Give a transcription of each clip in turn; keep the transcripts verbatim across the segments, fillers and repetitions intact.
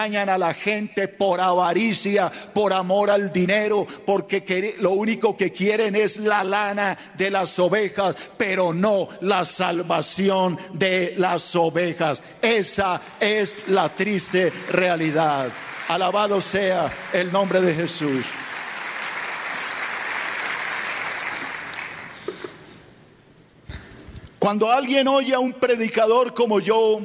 Engañan a la gente por avaricia, por amor al dinero, porque lo único que quieren es la lana de las ovejas, pero no la salvación de las ovejas. Esa es la triste realidad. Alabado sea el nombre de Jesús. Cuando alguien oye a un predicador como yo,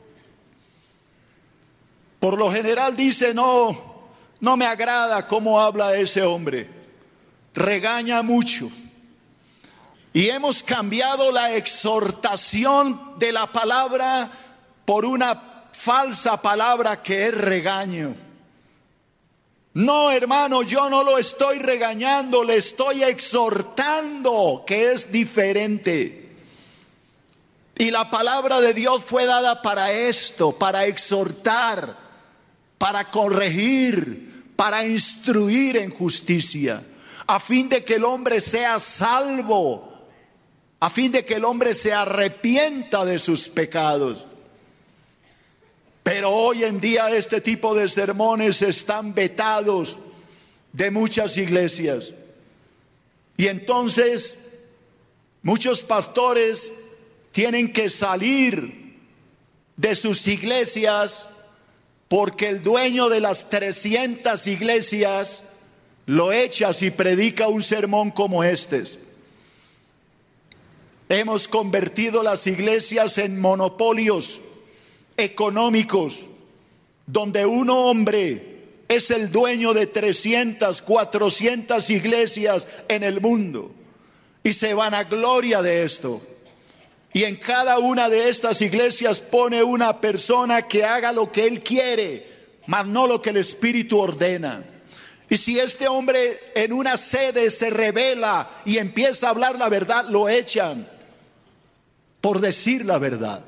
por lo general dice, no, no me agrada cómo habla ese hombre, regaña mucho. Y hemos cambiado la exhortación de la palabra por una falsa palabra que es regaño. No, hermano, yo no lo estoy regañando, le estoy exhortando, que es diferente. Y la palabra de Dios fue dada para esto, para exhortar, para corregir, para instruir en justicia, a fin de que el hombre sea salvo, a fin de que el hombre se arrepienta de sus pecados. Pero hoy en día este tipo de sermones están vetados de muchas iglesias. Y entonces muchos pastores tienen que salir de sus iglesias porque el dueño de las trescientas iglesias lo echa si predica un sermón como este. Hemos convertido las iglesias en monopolios económicos, donde un hombre es el dueño de trescientas, cuatrocientas iglesias en el mundo y se vanagloria de esto. Y en cada una de estas iglesias pone una persona que haga lo que él quiere, mas no lo que el Espíritu ordena. Y si este hombre en una sede se revela y empieza a hablar la verdad, lo echan por decir la verdad.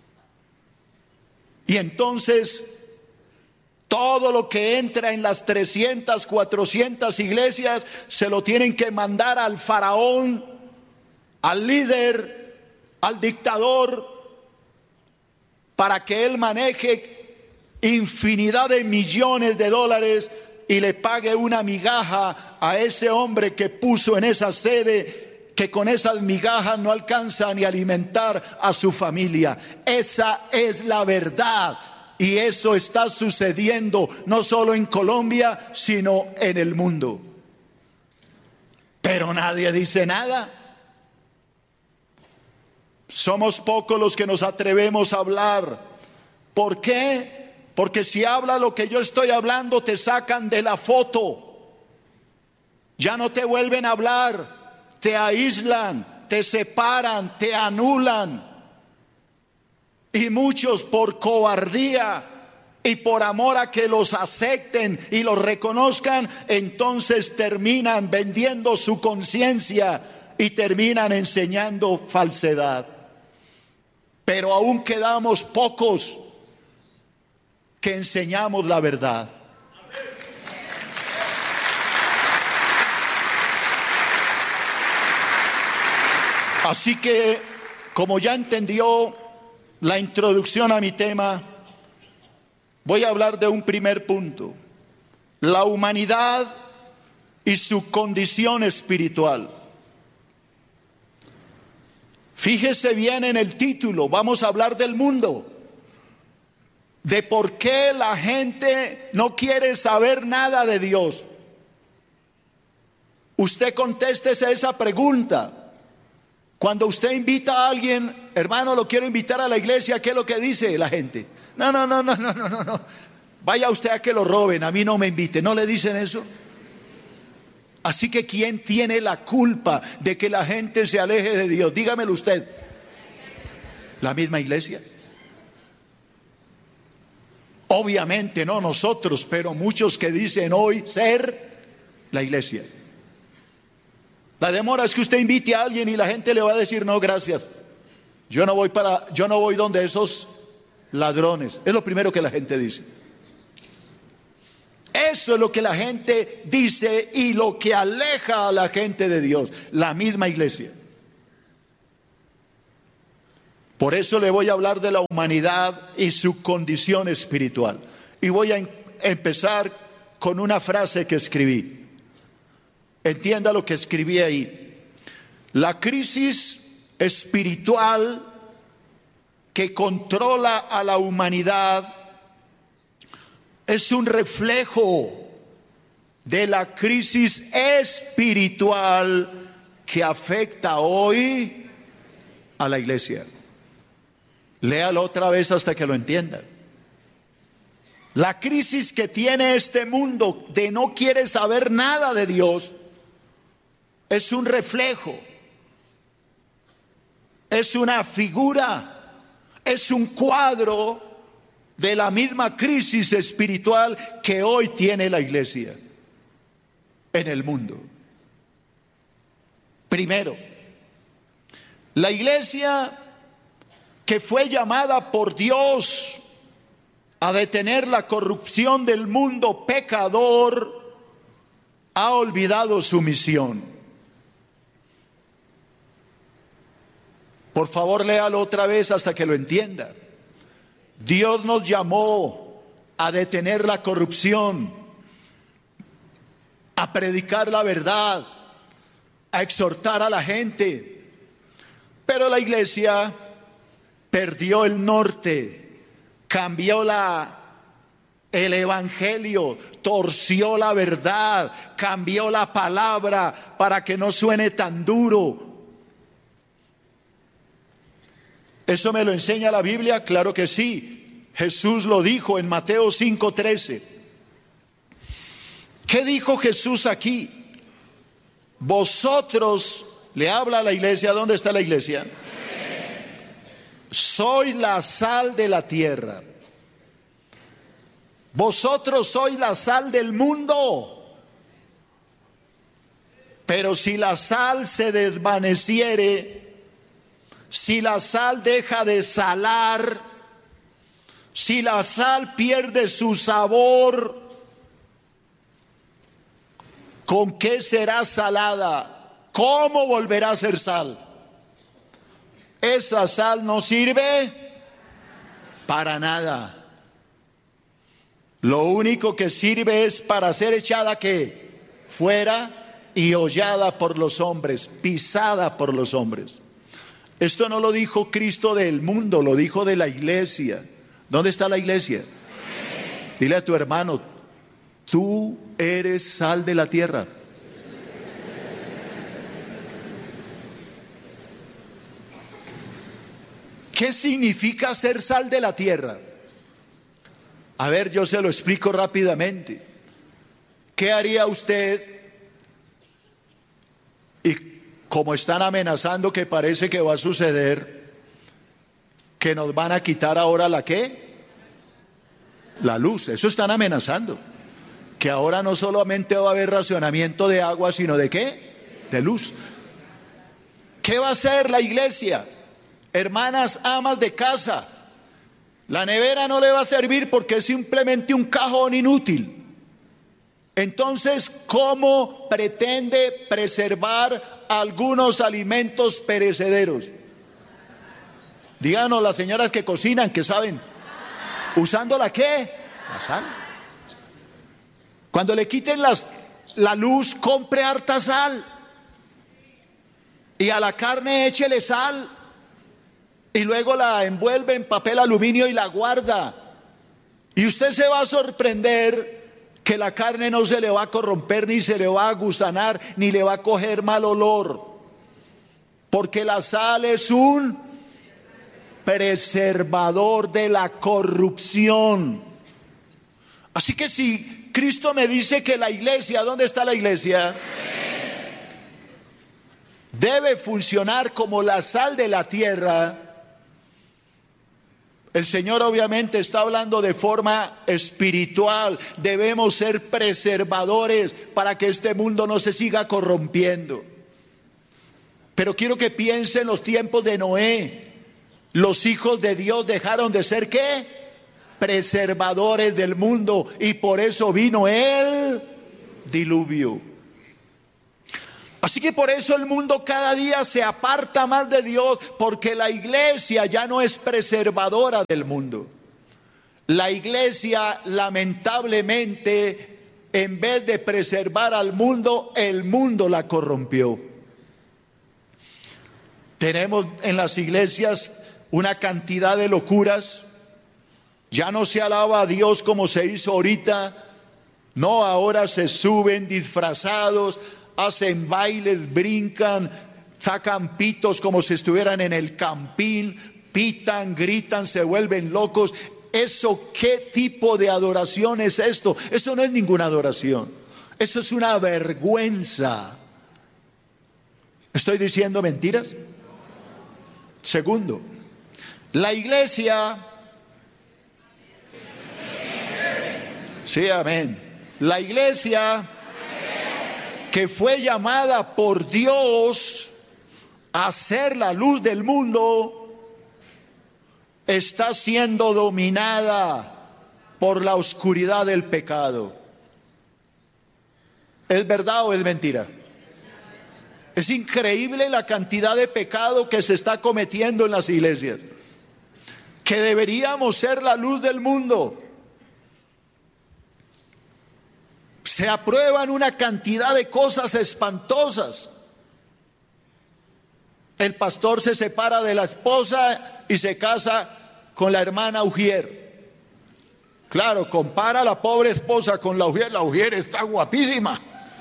Y entonces todo lo que entra en las trescientas, cuatrocientas iglesias se lo tienen que mandar al faraón, al líder, al dictador, para que él maneje infinidad de millones de dólares y le pague una migaja a ese hombre que puso en esa sede, que con esas migajas no alcanza ni a alimentar a su familia. Esa es la verdad, y eso está sucediendo no solo en Colombia, sino en el mundo. Pero nadie dice nada. Somos pocos los que nos atrevemos a hablar. ¿Por qué? Porque si habla lo que yo estoy hablando, te sacan de la foto. Ya no te vuelven a hablar, te aíslan, te separan, te anulan. Y muchos por cobardía y por amor a que los acepten y los reconozcan, entonces terminan vendiendo su conciencia y terminan enseñando falsedad. Pero aún quedamos pocos que enseñamos la verdad. Así que, como ya entendió la introducción a mi tema, voy a hablar de un primer punto: la humanidad y su condición espiritual. Fíjese bien en el título, vamos a hablar del mundo, de por qué la gente no quiere saber nada de Dios. Usted contéstese esa pregunta. Cuando usted invita a alguien, hermano, lo quiero invitar a la iglesia, ¿qué es lo que dice la gente? No, no, no, no, no, no, no, no. Vaya usted a que lo roben, a mí no me invite. ¿No le dicen eso? Así que ¿quién tiene la culpa de que la gente se aleje de Dios? Dígamelo usted. ¿La misma iglesia? Obviamente no nosotros, pero muchos que dicen hoy ser la iglesia. La demora es que usted invite a alguien y la gente le va a decir no, gracias. Yo no voy para, yo no voy donde esos ladrones. Es lo primero que la gente dice. Eso es lo que la gente dice y lo que aleja a la gente de Dios, la misma iglesia. Por eso le voy a hablar de la humanidad y su condición espiritual. y voy a em- empezar con una frase que escribí. Entienda lo que escribí ahí. La crisis espiritual que controla a la humanidad es un reflejo de la crisis espiritual que afecta hoy a la iglesia. Léalo otra vez hasta que lo entienda. La crisis que tiene este mundo de no quiere saber nada de Dios es un reflejo, es una figura, es un cuadro de la misma crisis espiritual que hoy tiene la iglesia en el mundo. Primero, la iglesia que fue llamada por Dios a detener la corrupción del mundo pecador, ha olvidado su misión. Por favor, léalo otra vez hasta que lo entienda. Dios nos llamó a detener la corrupción, a predicar la verdad, a exhortar a la gente. Pero la iglesia perdió el norte, cambió la, el evangelio, torció la verdad, cambió la palabra para que no suene tan duro. ¿Eso me lo enseña la Biblia? Claro que sí. Jesús lo dijo en Mateo cinco trece. ¿Qué dijo Jesús aquí? Vosotros, le habla a la iglesia. ¿Dónde está la iglesia? Sois la sal de la tierra. Vosotros sois la sal del mundo. Pero si la sal se desvaneciere, si la sal deja de salar, si la sal pierde su sabor, ¿con qué será salada? ¿Cómo volverá a ser sal? Esa sal no sirve para nada. Lo único que sirve es para ser echada ¿qué? Fuera y hollada por los hombres, pisada por los hombres. Esto no lo dijo Cristo del mundo, lo dijo de la iglesia. ¿Dónde está la iglesia? Dile a tu hermano, tú eres sal de la tierra. ¿Qué significa ser sal de la tierra? A ver, yo se lo explico rápidamente. ¿Qué haría usted? Y como están amenazando que parece que va a suceder, que nos van a quitar ahora la ¿qué? La luz. Eso están amenazando. Que ahora no solamente va a haber racionamiento de agua, sino ¿de qué? De luz. ¿Qué va a hacer la iglesia? Hermanas amas de casa, la nevera no le va a servir porque es simplemente un cajón inútil. Entonces, ¿cómo pretende preservar algunos alimentos perecederos? Díganos las señoras que cocinan, que saben. ¿Usando la qué? La sal. Cuando le quiten las, la luz, compre harta sal. Y a la carne échele sal. Y luego la envuelve en papel aluminio y la guarda. Y usted se va a sorprender que la carne no se le va a corromper, ni se le va a gusanar, ni le va a coger mal olor. Porque la sal es un preservador de la corrupción. Así que si Cristo me dice que la iglesia, ¿dónde está la iglesia? Debe funcionar como la sal de la tierra. El Señor obviamente está hablando de forma espiritual. Debemos ser preservadores para que este mundo no se siga corrompiendo. Pero quiero que piensen en los tiempos de Noé. Los hijos de Dios dejaron de ser ¿qué? Preservadores del mundo, y por eso vino el diluvio. Así que por eso el mundo cada día se aparta más de Dios, porque la iglesia ya no es preservadora del mundo. La iglesia, lamentablemente, en vez de preservar al mundo, el mundo la corrompió. Tenemos en las iglesias una cantidad de locuras. Ya no se alaba a Dios como se hizo ahorita. No, ahora se suben disfrazados, hacen bailes, brincan, sacan pitos como si estuvieran en el campín, pitan, gritan, se vuelven locos. ¿Eso qué tipo de adoración es esto? Eso no es ninguna adoración. Eso es una vergüenza. ¿Estoy diciendo mentiras? Segundo, la iglesia, sí, amén. La iglesia que fue llamada por Dios a ser la luz del mundo, está siendo dominada por la oscuridad del pecado. ¿Es verdad o es mentira? Es increíble la cantidad de pecado que se está cometiendo en las iglesias, que deberíamos ser la luz del mundo. Se aprueban una cantidad de cosas espantosas. El pastor se separa de la esposa y se casa con la hermana Ujier. Claro, compara a la pobre esposa con la Ujier. La Ujier está guapísima.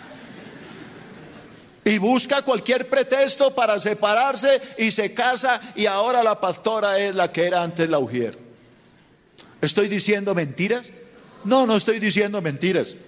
Y busca cualquier pretexto para separarse y se casa, y ahora la pastora es la que era antes la Ujier. ¿Estoy diciendo mentiras? No, no estoy diciendo mentiras.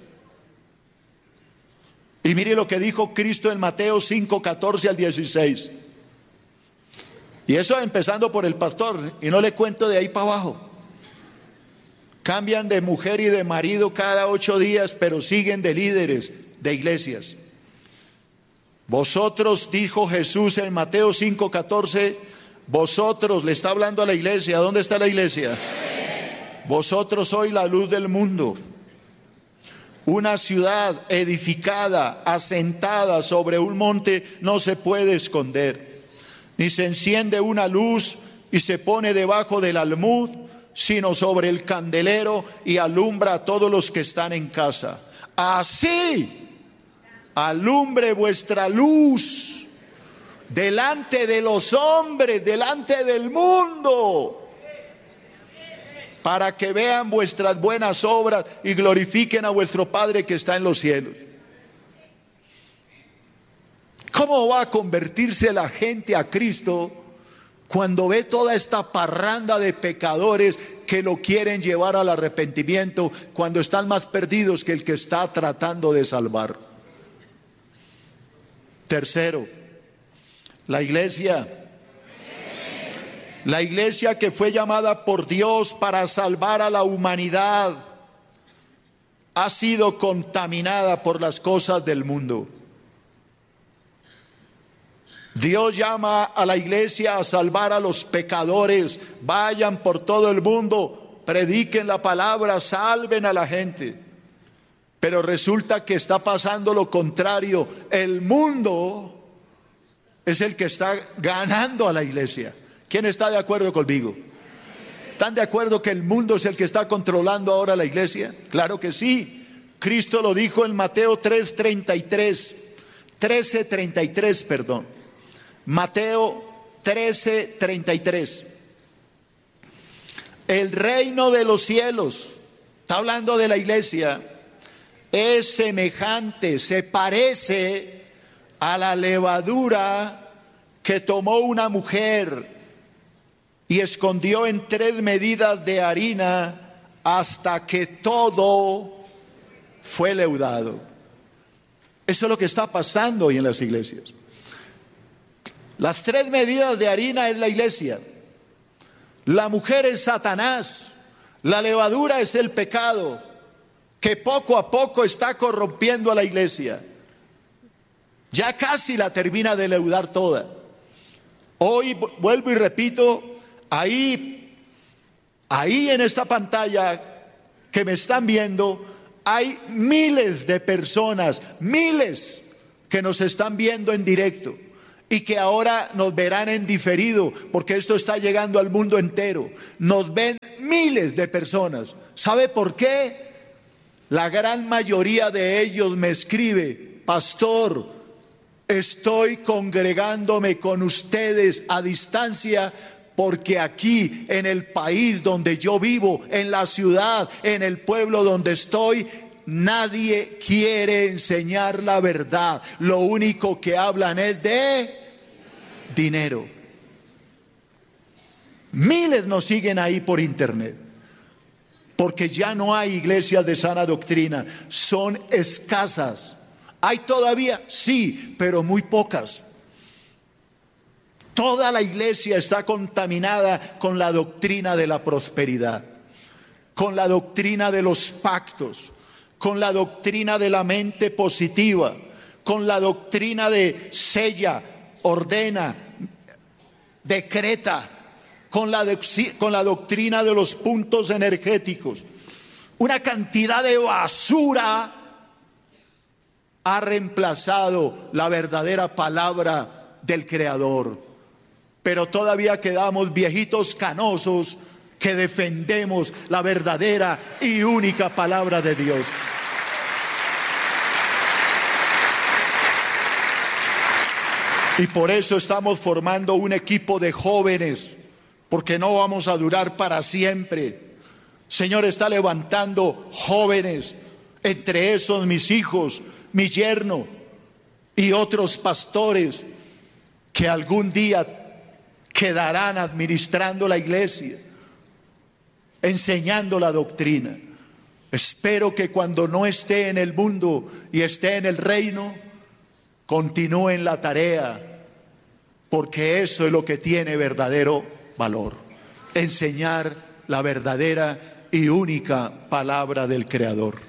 Y mire lo que dijo Cristo en Mateo cinco, catorce al dieciséis. Y eso empezando por el pastor, y no le cuento de ahí para abajo. Cambian de mujer y de marido cada ocho días, pero siguen de líderes de iglesias. Vosotros, dijo Jesús en Mateo cinco, catorce, vosotros, le está hablando a la iglesia. ¿Dónde está la iglesia? Vosotros sois la luz del mundo. Una ciudad edificada, asentada sobre un monte, no se puede esconder. Ni se enciende una luz y se pone debajo del almud, sino sobre el candelero, y alumbra a todos los que están en casa. Así alumbre vuestra luz delante de los hombres, delante del mundo, para que vean vuestras buenas obras y glorifiquen a vuestro Padre que está en los cielos. ¿Cómo va a convertirse la gente a Cristo cuando ve toda esta parranda de pecadores que lo quieren llevar al arrepentimiento, cuando están más perdidos que el que está tratando de salvar? Tercero, la iglesia, la iglesia que fue llamada por Dios para salvar a la humanidad, ha sido contaminada por las cosas del mundo. Dios llama a la iglesia a salvar a los pecadores. Vayan por todo el mundo, prediquen la palabra, salven a la gente. Pero resulta que está pasando lo contrario. El mundo es el que está ganando a la iglesia. ¿Quién está de acuerdo conmigo? ¿Están de acuerdo que el mundo es el que está controlando ahora la iglesia? Claro que sí. Cristo lo dijo en Mateo tres, treinta y tres. trece, treinta y tres, perdón. Mateo trece, treinta y tres. El reino de los cielos, está hablando de la iglesia, es semejante, se parece a la levadura que tomó una mujer y escondió en tres medidas de harina hasta que todo fue leudado. Eso es lo que está pasando hoy en las iglesias. Las tres medidas de harina es la iglesia. La mujer es Satanás. La levadura es el pecado, que poco a poco está corrompiendo a la iglesia. Ya casi la termina de leudar toda. Hoy vuelvo y repito, ahí, ahí en esta pantalla que me están viendo, hay miles de personas, miles que nos están viendo en directo y que ahora nos verán en diferido, porque esto está llegando al mundo entero. Nos ven miles miles de personas. ¿Sabe por qué? La gran mayoría de ellos me escribe: pastor, estoy congregándome con ustedes a distancia porque aquí en el país donde yo vivo, en la ciudad, en el pueblo donde estoy, nadie quiere enseñar la verdad. Lo único que hablan es de dinero. Miles nos siguen ahí por internet, porque ya no hay iglesias de sana doctrina, son escasas. ¿Hay todavía? Sí, pero muy pocas. Toda la iglesia está contaminada con la doctrina de la prosperidad, con la doctrina de los pactos, con la doctrina de la mente positiva, con la doctrina de sella, ordena, decreta, con la, con la doctrina de los puntos energéticos. Una cantidad de basura ha reemplazado la verdadera palabra del Creador. Pero todavía quedamos viejitos canosos que defendemos la verdadera y única palabra de Dios. Y por eso estamos formando un equipo de jóvenes, porque no vamos a durar para siempre. Señor está levantando jóvenes, entre esos mis hijos, mi yerno y otros pastores que algún día quedarán administrando la iglesia, enseñando la doctrina. Espero que cuando no esté en el mundo y esté en el reino, continúen la tarea, porque eso es lo que tiene verdadero valor: enseñar la verdadera y única palabra del Creador.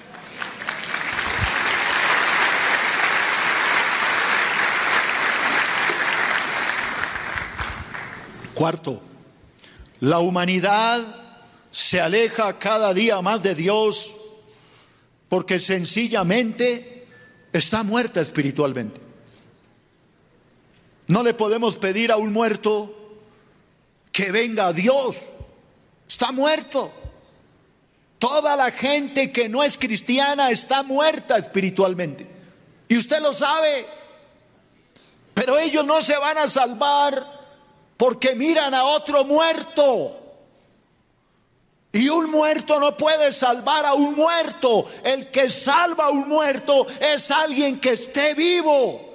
Cuarto, la humanidad se aleja cada día más de Dios porque sencillamente está muerta espiritualmente. No le podemos pedir a un muerto que venga a Dios. Está muerto. Toda la gente que no es cristiana está muerta espiritualmente. Y usted lo sabe. Pero ellos no se van a salvar porque miran a otro muerto. Y un muerto no puede salvar a un muerto. El que salva a un muerto es alguien que esté vivo.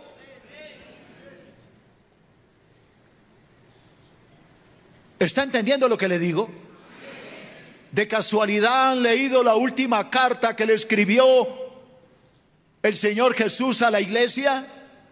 ¿Está entendiendo lo que le digo? ¿De casualidad han leído la última carta que le escribió el Señor Jesús a la iglesia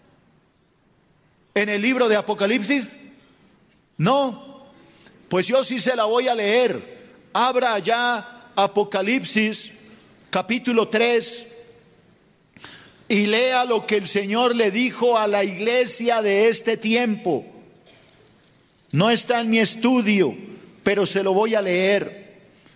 en el libro de Apocalipsis? No, pues yo sí se la voy a leer. Abra ya Apocalipsis capítulo tres y lea lo que el Señor le dijo a la iglesia de este tiempo. No está en mi estudio, pero se lo voy a leer.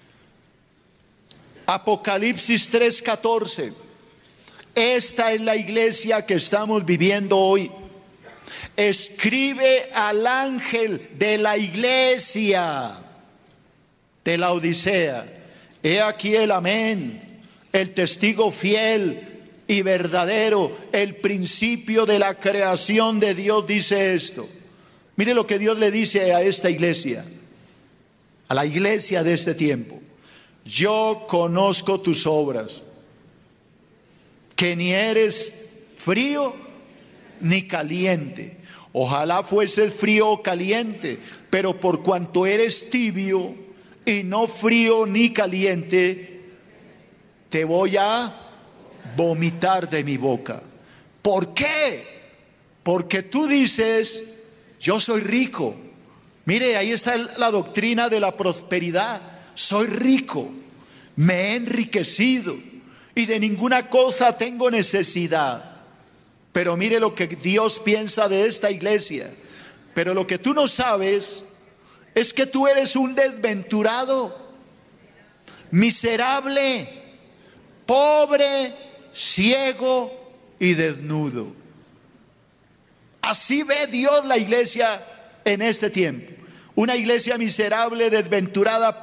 Apocalipsis tres catorce. Esta es la iglesia que estamos viviendo hoy. Escribe al ángel de la iglesia de la Odisea: he aquí el amén, el testigo fiel y verdadero, el principio de la creación de Dios, dice esto. Mire lo que Dios le dice a esta iglesia, a la iglesia de este tiempo: yo conozco tus obras, que ni eres frío ni caliente. Ojalá fueses frío o caliente, pero por cuanto eres tibio y no frío ni caliente, te voy a vomitar de mi boca. ¿Por qué? Porque tú dices: yo soy rico. Mire, ahí está la doctrina de la prosperidad. Soy rico, me he enriquecido y de ninguna cosa tengo necesidad. Pero mire lo que Dios piensa de esta iglesia. Pero lo que tú no sabes es que tú eres un desventurado, miserable, pobre, ciego y desnudo. Así ve Dios la iglesia en este tiempo. Una iglesia miserable, desventurada,